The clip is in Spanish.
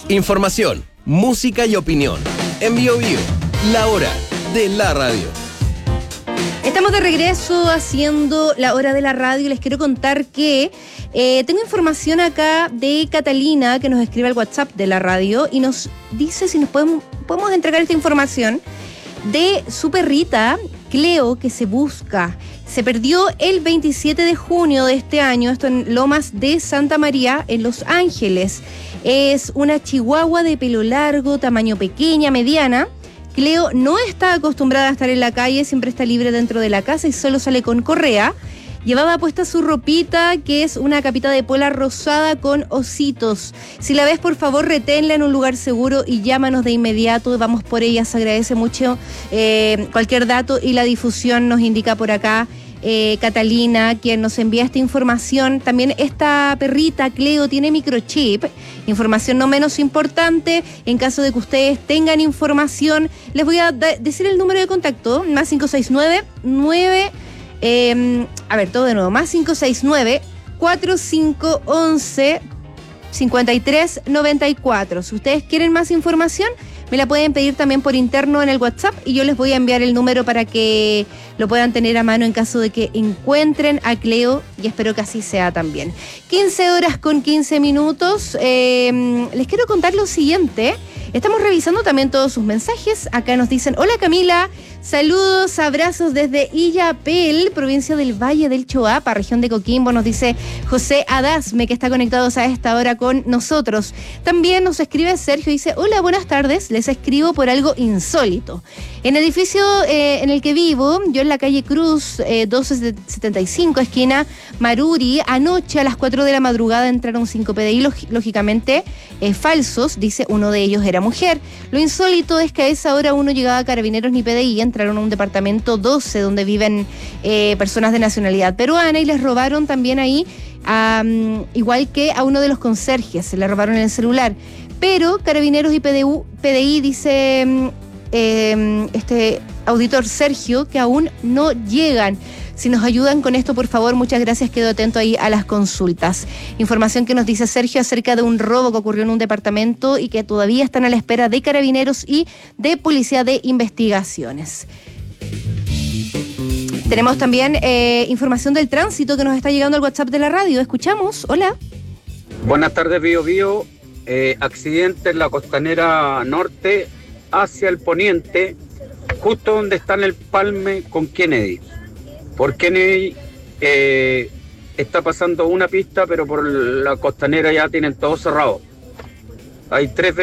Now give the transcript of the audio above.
Información, música y opinión. En Bio Bio, la hora de la radio. Estamos de regreso haciendo la hora de la radio. Les quiero contar que tengo información acá de Catalina, que nos escribe al WhatsApp de la radio y nos dice si nos podemos entregar esta información de su perrita, Cleo, que se busca. Se perdió el 27 de junio de este año, esto en Lomas de Santa María, en Los Ángeles. Es una chihuahua de pelo largo, tamaño pequeña, mediana. Cleo no está acostumbrada a estar en la calle, siempre está libre dentro de la casa y solo sale con correa. Llevaba puesta su ropita, que es una capita de polar rosada con ositos. Si la ves, por favor, reténla en un lugar seguro y llámanos de inmediato. Vamos por ella, se agradece mucho cualquier dato y la difusión nos indica por acá Catalina, quien nos envía esta información. También esta perrita, Cleo, tiene microchip. Información no menos importante, en caso de que ustedes tengan información, les voy a decir el número de contacto, más 569-9... todo de nuevo, más 569-4511-5394. Si ustedes quieren más información, me la pueden pedir también por interno en el WhatsApp y yo les voy a enviar el número para que lo puedan tener a mano en caso de que encuentren a Cleo, y espero que así sea también. 15:15. Les quiero contar lo siguiente. Estamos revisando también todos sus mensajes. Acá nos dicen: hola Camila, saludos, abrazos desde Illapel, provincia del Valle del Choapa, región de Coquimbo. Nos dice José Adasme, que está conectado a esta hora con nosotros. También nos escribe Sergio, dice: hola, buenas tardes, les escribo por algo insólito. En el edificio en el que vivo, yo en la calle Cruz 1275, esquina Maruri, anoche a las 4 de la madrugada entraron 5 PDI, lógicamente falsos, dice, uno de ellos era mujer. Lo insólito es que a esa hora uno llegaba a Carabineros ni PDI, entraron a un departamento 12 donde viven personas de nacionalidad peruana y les robaron también ahí, igual que a uno de los conserjes, se le robaron el celular. Pero Carabineros y PDI dice este auditor Sergio que aún no llegan. Si nos ayudan con esto, por favor, muchas gracias. Quedo atento ahí a las consultas. Información que nos dice Sergio acerca de un robo que ocurrió en un departamento y que todavía están a la espera de Carabineros y de Policía de Investigaciones. Tenemos también información del tránsito que nos está llegando al WhatsApp de la radio. Escuchamos. Hola. Buenas tardes, Bio Bio. Accidente en la costanera norte hacia el poniente, justo donde está en el Palme con Kennedy. Por Kennedy está pasando una pista, pero por la costanera ya tienen todo cerrado. Hay 3